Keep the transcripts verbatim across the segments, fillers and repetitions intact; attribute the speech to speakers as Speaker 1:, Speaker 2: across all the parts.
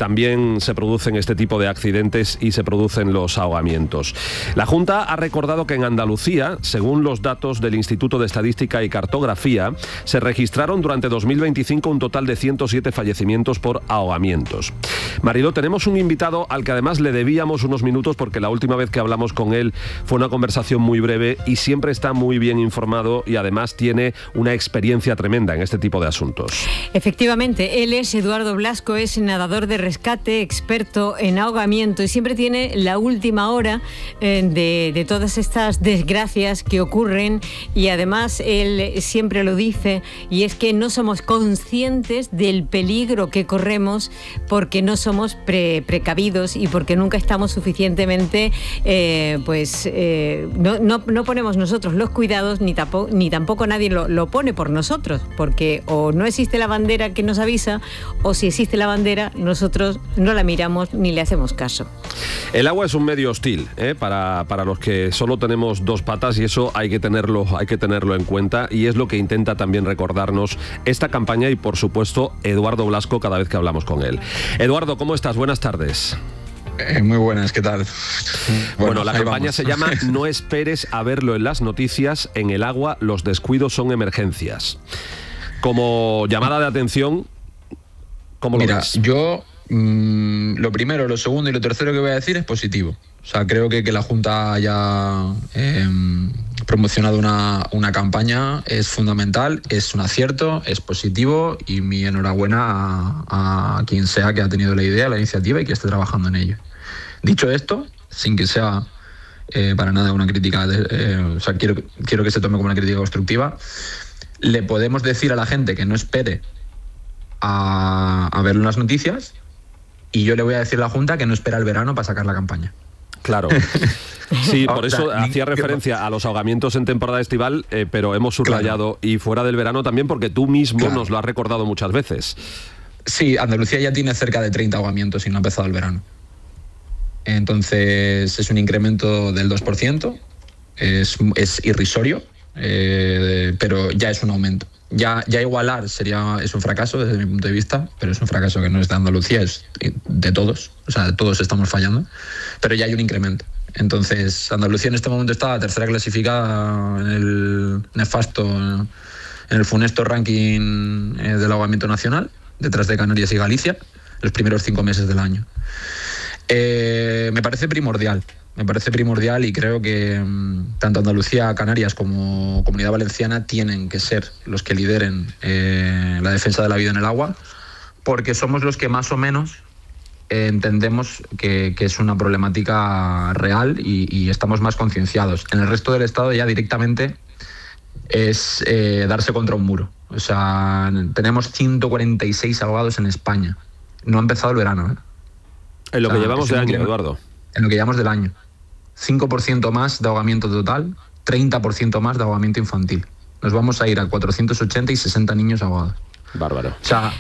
Speaker 1: también se producen este tipo de accidentes y se producen los ahogamientos. La Junta ha recordado que en Andalucía, según los datos del Instituto de Estadística y Cartografía, se registraron durante dos mil veinticinco un total de ciento siete fallecimientos por ahogamientos. Mariló, tenemos un invitado al que además le debíamos unos minutos porque la última vez que hablamos con él fue una conversación muy breve y siempre está muy bien informado y además tiene una experiencia tremenda en este tipo de asuntos.
Speaker 2: Efectivamente, él es Eduardo Blasco, es nadador de rescate, experto en ahogamiento y siempre tiene la última hora eh, de, de todas estas desgracias que ocurren y además él siempre lo dice y es que no somos conscientes del peligro que corremos porque no somos pre- precavidos y porque nunca estamos suficientemente, eh, pues eh, no, no, no ponemos nosotros los cuidados ni tampoco, ni tampoco nadie lo, lo pone por nosotros, porque o no existe la bandera que nos avisa o si existe la bandera nosotros no la miramos ni le hacemos caso.
Speaker 1: El agua es un medio hostil ¿eh? para, para los que solo tenemos dos patas y eso hay que tenerlo, hay que tenerlo en cuenta y es lo que intenta también recordarnos esta campaña y por supuesto Eduardo Blasco cada vez que hablamos con él. Eduardo, ¿cómo estás? Buenas tardes.
Speaker 3: Eh, muy buenas, ¿qué tal?
Speaker 1: Bueno, bueno la campaña
Speaker 3: vamos.
Speaker 1: se llama No esperes a verlo en las noticias, en el agua los descuidos son emergencias. Como llamada de atención, ¿cómo lo
Speaker 3: Mira,
Speaker 1: ves?
Speaker 3: yo mmm, lo primero, lo segundo y lo tercero que voy a decir es positivo. O sea, creo que que la Junta haya eh, promocionado una, una campaña es fundamental, es un acierto, es positivo y mi enhorabuena a, a quien sea que ha tenido la idea, la iniciativa y que esté trabajando en ello. Dicho esto, sin que sea eh, para nada una crítica, de, eh, o sea, quiero, quiero que se tome como una crítica constructiva, le podemos decir a la gente que no espere a, a ver las noticias y yo le voy a decir a la Junta que no espera el verano para sacar la campaña.
Speaker 1: Claro. Sí, por eso
Speaker 3: o sea,
Speaker 1: hacía referencia a los ahogamientos en temporada estival, eh, pero hemos subrayado, claro, y fuera del verano también, porque tú mismo claro. nos lo has recordado muchas veces.
Speaker 3: Sí, Andalucía ya tiene cerca de treinta ahogamientos y no ha empezado el verano. Entonces es un incremento del dos por ciento, es, es irrisorio, eh, pero ya es un aumento. Ya, ya igualar sería, es un fracaso desde mi punto de vista, pero es un fracaso que no es de Andalucía, es de todos, o sea, todos estamos fallando, pero ya hay un incremento. Entonces, Andalucía en este momento está tercera clasificada en el nefasto, en el funesto ranking del ahogamiento nacional, detrás de Canarias y Galicia, los primeros cinco meses del año. Eh, me parece primordial. Me parece primordial y creo que mmm, tanto Andalucía, Canarias como Comunidad Valenciana tienen que ser los que lideren eh, la defensa de la vida en el agua, porque somos los que más o menos eh, entendemos que, que es una problemática real y, y estamos más concienciados. En el resto del Estado ya directamente es eh, darse contra un muro. O sea, tenemos ciento cuarenta y seis ahogados en España. No ha empezado el verano, ¿eh?
Speaker 1: En lo
Speaker 3: o sea,
Speaker 1: que llevamos de año, Eduardo.
Speaker 3: En lo que llevamos del año. cinco por ciento más de ahogamiento total, treinta por ciento más de ahogamiento infantil. Nos vamos a ir a cuatrocientos ochenta y sesenta niños ahogados.
Speaker 1: Bárbaro.
Speaker 3: O sea,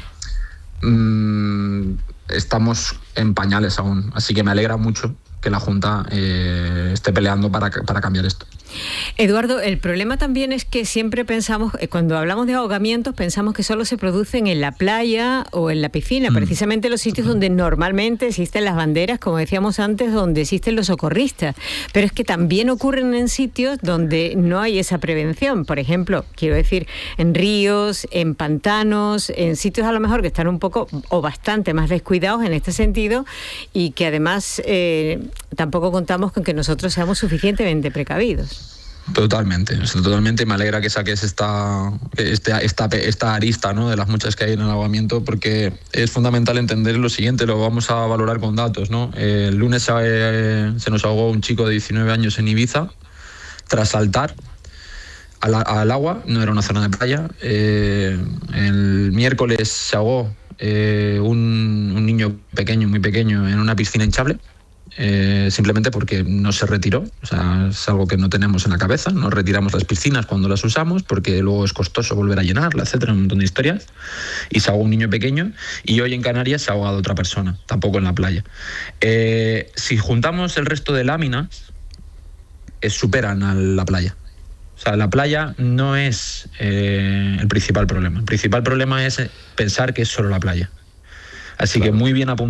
Speaker 3: mmm, estamos en pañales aún. Así que me alegra mucho que la Junta eh, esté peleando para, para cambiar esto.
Speaker 2: Eduardo, el problema también es que siempre pensamos, cuando hablamos de ahogamientos, pensamos que solo se producen en la playa o en la piscina, mm. precisamente los sitios donde normalmente existen las banderas, como decíamos antes, donde existen los socorristas. Pero es que también ocurren en sitios donde no hay esa prevención. Por ejemplo, quiero decir, en ríos, en pantanos, en sitios a lo mejor que están un poco o bastante más descuidados en este sentido y que además eh, tampoco contamos con que nosotros seamos suficientemente precavidos.
Speaker 3: Totalmente, o sea, totalmente. Me alegra que saques esta, esta, esta, esta arista, ¿no?, de las muchas que hay en el ahogamiento, porque es fundamental entender lo siguiente, lo vamos a valorar con datos, ¿no? Eh, el lunes eh, se nos ahogó un chico de diecinueve años en Ibiza tras saltar al, al agua, no era una zona de playa. Eh, el miércoles se ahogó eh, un, un niño pequeño, muy pequeño, en una piscina hinchable. Eh, simplemente porque no se retiró, o sea, es algo que no tenemos en la cabeza, no retiramos las piscinas cuando las usamos porque luego es costoso volver a llenarla, etcétera, un montón de historias, y se ahogó un niño pequeño y hoy en Canarias se ha ahogado otra persona, tampoco en la playa. Eh, si juntamos el resto de láminas, eh, superan a la playa. O sea, la playa no es eh, el principal problema, el principal problema es pensar que es solo la playa. Así claro. que muy bien apuntado.